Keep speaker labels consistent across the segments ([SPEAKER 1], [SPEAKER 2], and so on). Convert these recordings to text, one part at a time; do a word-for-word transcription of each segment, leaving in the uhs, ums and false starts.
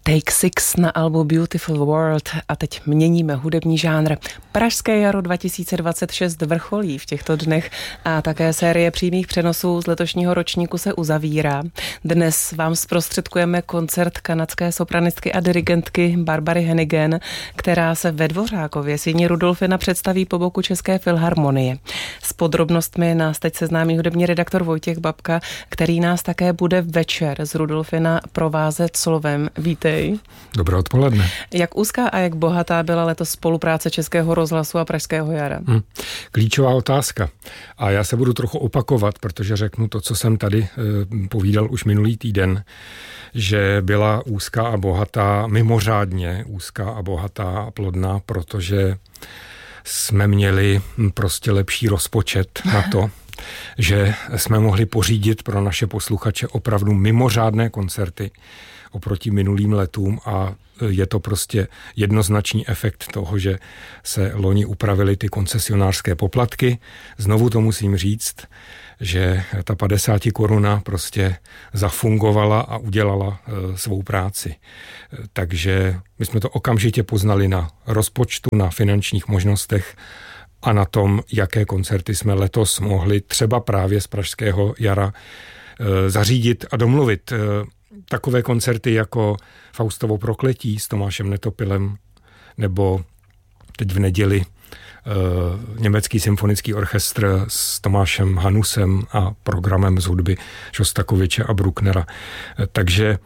[SPEAKER 1] Take Six na albu Beautiful World a teď měníme hudební žánr. Pražské jaro dva tisíce dvacet šest vrcholí v těchto dnech a také série přímých přenosů z letošního ročníku se uzavírá. Dnes vám zprostředkujeme koncert kanadské sopranistky a dirigentky Barbary Hannigan, která se ve Dvořákově síni Rudolfina představí po boku České filharmonie. S podrobnostmi nás teď seznámí hudební redaktor Vojtěch Babka, který nás také bude večer z Rudolfina provázet slovem. Vítej.
[SPEAKER 2] Dobré odpoledne.
[SPEAKER 1] Jak úzká a jak bohatá byla letos spolupráce Českého rozhlasu a Pražského jara?
[SPEAKER 2] Hmm. Klíčová otázka. A já se budu trochu opakovat, protože řeknu to, co jsem tady e, povídal už minulý týden, že byla úzká a bohatá, mimořádně úzká a bohatá a plodná, protože jsme měli prostě lepší rozpočet na to, že jsme mohli pořídit pro naše posluchače opravdu mimořádné koncerty oproti minulým letům a je to prostě jednoznačný efekt toho, že se loni upravily ty koncesionářské poplatky. Znovu to musím říct, že ta padesát koruna prostě zafungovala a udělala e, svou práci. E, takže my jsme to okamžitě poznali na rozpočtu, na finančních možnostech a na tom, jaké koncerty jsme letos mohli třeba právě z Pražského jara e, zařídit a domluvit. E, takové koncerty jako Faustovo prokletí s Tomášem Netopilem nebo teď v neděli e, Německý symfonický orchestr s Tomášem Hanusem a programem z hudby Šostakoviče a Brucknera. E, takže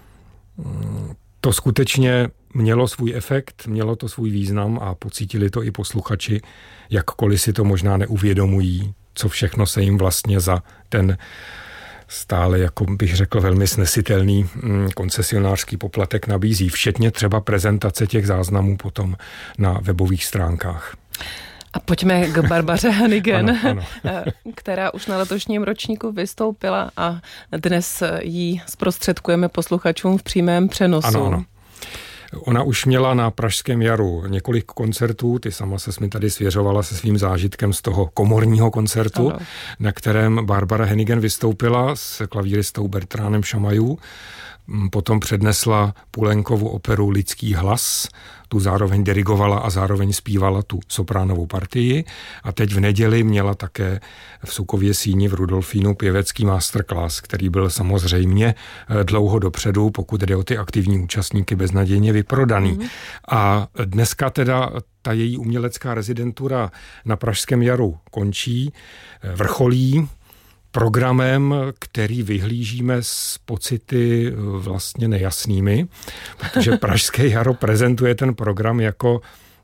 [SPEAKER 2] to skutečně mělo svůj efekt, mělo to svůj význam a pocítili to i posluchači, jakkoliv si to možná neuvědomují, co všechno se jim vlastně za ten stále, jako bych řekl, velmi snesitelný koncesionářský poplatek nabízí, včetně třeba prezentace těch záznamů potom na webových stránkách.
[SPEAKER 1] A pojďme k Barbaře Hannigan,
[SPEAKER 2] ano, ano.
[SPEAKER 1] která už na letošním ročníku vystoupila a dnes ji zprostředkujeme posluchačům v přímém přenosu.
[SPEAKER 2] Ano, ano. Ona už měla na Pražském jaru několik koncertů, ty sama se mi tady svěřovala se svým zážitkem z toho komorního koncertu, ano. Na kterém Barbara Hannigan vystoupila s klavíristou Bertránem Šamajů. Potom přednesla Pulenkovu operu Lidský hlas, tu zároveň dirigovala a zároveň zpívala tu sopránovou partii. A teď v neděli měla také v Sukově síni v Rudolfínu pěvecký masterclass, který byl samozřejmě dlouho dopředu, pokud jde o ty aktivní účastníky, beznadějně vyprodaný. Mm. A dneska teda ta její umělecká rezidentura na Pražském jaru končí, vrcholí programem, který vyhlížíme s pocity vlastně nejasnými, protože Pražské jaro prezentuje ten program jako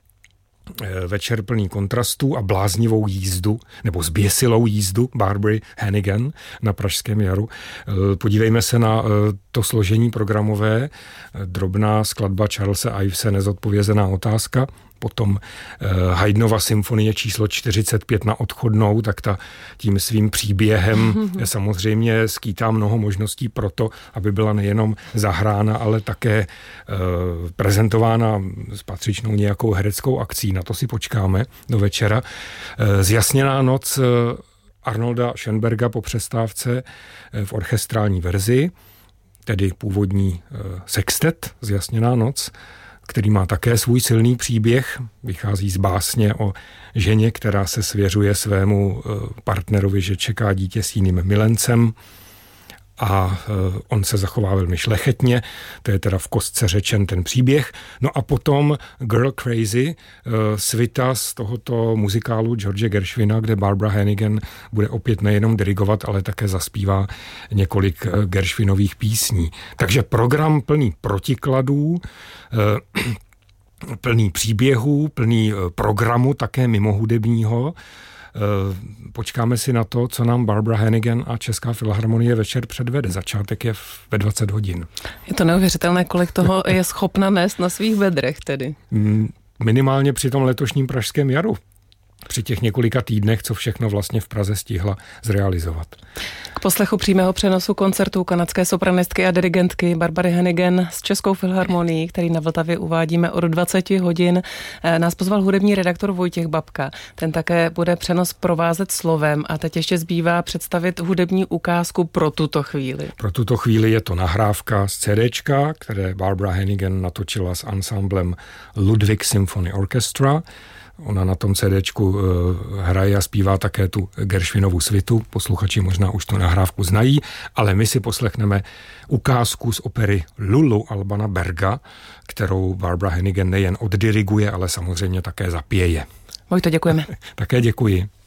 [SPEAKER 2] večer plný kontrastů a bláznivou jízdu, nebo zběsilou jízdu Barbary Hannigan na Pražském jaru. Podívejme se na to složení programové. Drobná skladba Charlesa Ivese Nezodpovězená otázka, potom Haydnova symfonie číslo čtyřicet pět na odchodnou, tak ta tím svým příběhem samozřejmě skýtá mnoho možností pro to, aby byla nejenom zahrána, ale také prezentována s patřičnou nějakou hereckou akcí. Na to si počkáme do večera. Zjasněná noc Arnolda Schönberga po přestávce v orchestrální verzi, tedy původní sextet Zjasněná noc, který má také svůj silný příběh, vychází z básně o ženě, která se svěřuje svému partnerovi, že čeká dítě s jiným milencem a on se zachová velmi šlechetně, to je teda v kostce řečen ten příběh. No a potom Girl Crazy, svita z tohoto muzikálu George Gershwina, kde Barbara Hannigan bude opět nejenom dirigovat, ale také zaspívá několik Gershwinových písní. Takže program plný protikladů, plný příběhů, plný programu také mimohudebního. Počkáme si na to, co nám Barbara Hannigan a Česká filharmonie večer předvede. Začátek je ve dvacet hodin.
[SPEAKER 1] Je to neuvěřitelné, kolik toho je schopna nést na svých bedrech tedy.
[SPEAKER 2] Minimálně při tom letošním Pražském jaru. při těch několika týdnech, co všechno vlastně v Praze stihla zrealizovat.
[SPEAKER 1] K poslechu přímého přenosu koncertu kanadské sopranistky a dirigentky Barbary Hannigan s Českou filharmonií, který na Vltavě uvádíme od dvacet hodin, nás pozval hudební redaktor Vojtěch Babka. Ten také bude přenos provázet slovem a teď ještě zbývá představit hudební ukázku pro tuto chvíli.
[SPEAKER 2] Pro tuto chvíli je to nahrávka z CDčka, které Barbara Hannigan natočila s ansámblem Ludwig Symphony Orchestra. Ona na tom CDčku hraje a zpívá také tu Gershwinovu svitu. Posluchači možná už tu nahrávku znají, ale my si poslechneme ukázku z opery Lulu Albana Berga, kterou Barbara Hannigan nejen oddiriguje, ale samozřejmě také zapěje.
[SPEAKER 1] Vojto, děkujeme.
[SPEAKER 2] Také děkuji.